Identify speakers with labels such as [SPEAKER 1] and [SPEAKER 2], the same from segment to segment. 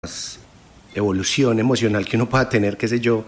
[SPEAKER 1] evolución emocional que uno pueda tener, qué sé yo,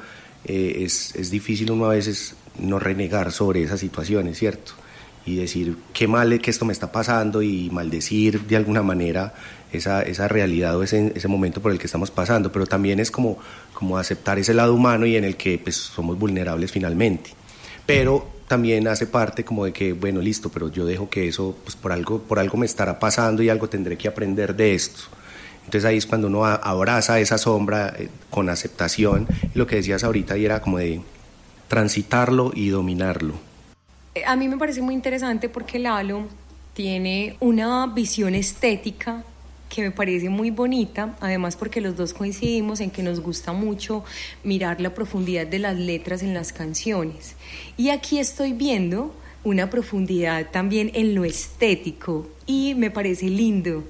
[SPEAKER 1] es difícil uno a veces no renegar sobre esas situaciones, ¿cierto? Y decir qué mal es que esto me está pasando y maldecir de alguna manera esa realidad o ese momento por el que estamos pasando, pero también es como aceptar ese lado humano y en el que pues somos vulnerables finalmente, pero también hace parte como de que bueno, listo, pero yo dejo que eso pues por algo me estará pasando y algo tendré que aprender de esto. Entonces ahí es cuando uno abraza esa sombra con aceptación, y lo que decías ahorita y era como de transitarlo y dominarlo.
[SPEAKER 2] A mí me parece muy interesante porque Lalo tiene una visión estética que me parece muy bonita, además porque los dos coincidimos en que nos gusta mucho mirar la profundidad de las letras en las canciones. Y aquí estoy viendo una profundidad también en lo estético y me parece lindo.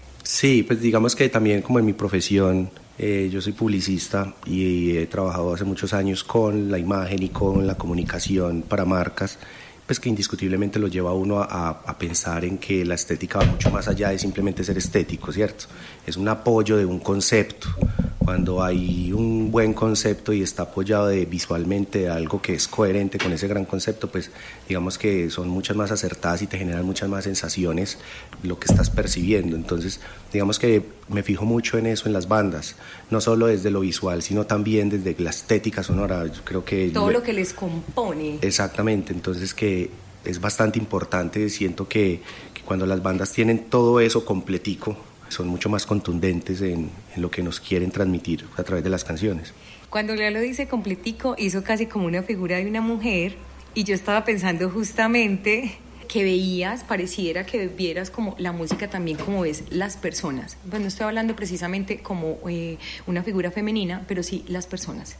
[SPEAKER 1] Sí, pues digamos que también como en mi profesión, yo soy publicista y he trabajado hace muchos años con la imagen y con la comunicación para marcas, pues que indiscutiblemente lo lleva a uno a pensar en que la estética va mucho más allá de simplemente ser estético, ¿cierto? Es un apoyo de un concepto. Cuando hay un buen concepto y está apoyado visualmente de algo que es coherente con ese gran concepto, pues digamos que son muchas más acertadas y te generan muchas más sensaciones lo que estás percibiendo. Entonces, digamos que me fijo mucho en eso en las bandas, no solo desde lo visual, sino también desde la estética sonora. Yo creo que
[SPEAKER 2] todo lo que les compone.
[SPEAKER 1] Exactamente, entonces que es bastante importante, siento que cuando las bandas tienen todo eso completico, son mucho más contundentes en lo que nos quieren transmitir a través de las canciones.
[SPEAKER 2] Cuando Leo lo dice completico, hizo casi como una figura de una mujer, y yo estaba pensando justamente que pareciera que vieras como la música también como ves las personas. Pues no estoy hablando precisamente como una figura femenina, pero sí las personas.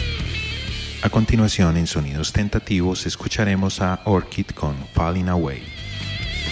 [SPEAKER 3] A continuación, en Sonidos Tentativos, escucharemos a Orchid con Falling Away.